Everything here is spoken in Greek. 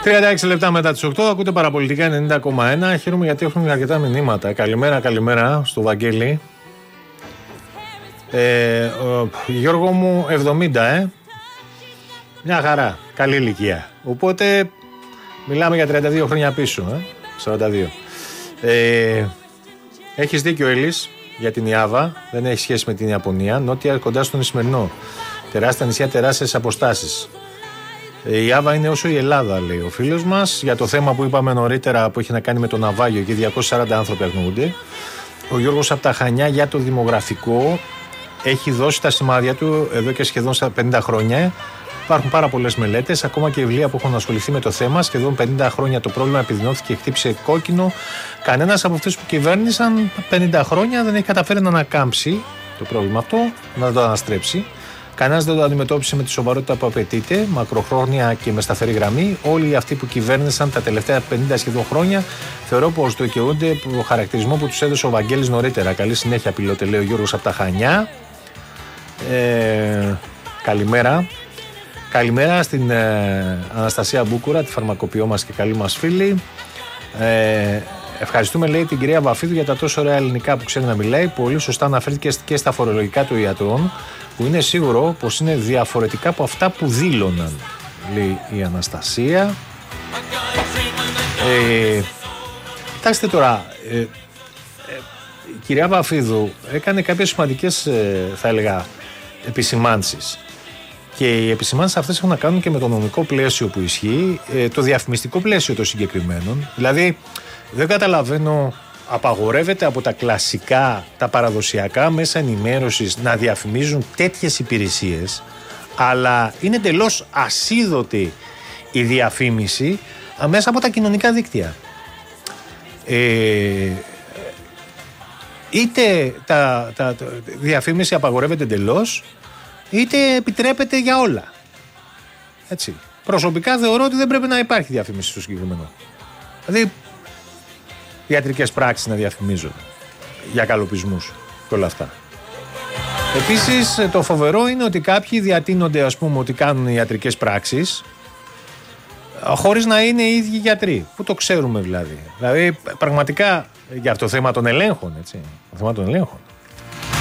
36 λεπτά μετά τις 8, ακούτε Παραπολιτικά 90,1. Χαίρομαι γιατί έχουν αρκετά μηνύματα. Καλημέρα στο Βαγγέλη. Γιώργο μου, 70, μια χαρά, καλή ηλικία. Οπότε μιλάμε για 32 χρόνια πίσω, 42. Έχεις δίκιο, Έλλης, για την Ιάβα. Δεν έχει σχέση με την Ιαπωνία. Νότια, κοντά στον Ισημερινό. Τεράστια νησιά, τεράστιες αποστάσεις. Η Ιάβα είναι όσο η Ελλάδα, λέει ο φίλος μας. Για το θέμα που είπαμε νωρίτερα, που έχει να κάνει με το ναυάγιο, και 240 άνθρωποι αγνοούνται. Ο Γιώργος από τα Χανιά για το δημογραφικό έχει δώσει τα σημάδια του εδώ και σχεδόν στα 50 χρόνια. Υπάρχουν πάρα πολλές μελέτες, ακόμα και βιβλία που έχουν ασχοληθεί με το θέμα. Σχεδόν 50 χρόνια το πρόβλημα επιδεινώθηκε και χτύπησε κόκκινο. Κανένας από αυτούς που κυβέρνησαν 50 χρόνια δεν έχει καταφέρει να ανακάμψει το πρόβλημα αυτό, να το αναστρέψει. Κανένας δεν το αντιμετώπισε με τη σοβαρότητα που απαιτείται, μακροχρόνια και με σταθερή γραμμή. Όλοι αυτοί που κυβέρνησαν τα τελευταία 50 σχεδόν χρόνια θεωρώ πως το δικαιούνται το χαρακτηρισμό που τους έδωσε ο Βαγγέλης νωρίτερα. Καλή συνέχεια, πιλότε, λέει ο Γιώργος από τα Χανιά. Καλημέρα. Καλημέρα στην Αναστασία Μπούκουρα, τη φαρμακοποιό μας και καλή μας φίλη. Ευχαριστούμε, λέει, την κυρία Βαφίδου για τα τόσο ωραία ελληνικά που ξέρει να μιλάει. Πολύ σωστά αναφέρθηκε και στα φορολογικά των ιατρών, που είναι σίγουρο πως είναι διαφορετικά από αυτά που δήλωναν, λέει η Αναστασία. Κοιτάξτε τώρα, η κυρία Βαφίδου έκανε κάποιες σημαντικές, θα έλεγα, επισημάνσεις. Και οι επισημάνσεις αυτές έχουν να κάνουν και με το νομικό πλαίσιο που ισχύει, το διαφημιστικό πλαίσιο των συγκεκριμένων. Δηλαδή, δεν καταλαβαίνω, απαγορεύεται από τα κλασικά, τα παραδοσιακά μέσα ενημέρωσης να διαφημίζουν τέτοιες υπηρεσίες, αλλά είναι εντελώς ασίδωτη η διαφήμιση μέσα από τα κοινωνικά δίκτυα. Είτε τα διαφήμιση απαγορεύεται εντελώς, είτε επιτρέπεται για όλα. Έτσι. Προσωπικά θεωρώ ότι δεν πρέπει να υπάρχει διαφήμιση στο συγκεκριμένο. Δηλαδή, ιατρικές πράξεις να διαφημίζονται για καλοπισμούς και όλα αυτά. Επίσης, το φοβερό είναι ότι κάποιοι διατείνονται, ας πούμε, ότι κάνουν ιατρικές πράξεις χωρίς να είναι οι ίδιοι γιατροί. Πού το ξέρουμε δηλαδή. Δηλαδή, πραγματικά, για το θέμα των ελέγχων, έτσι. Το θέμα των ελέγχων.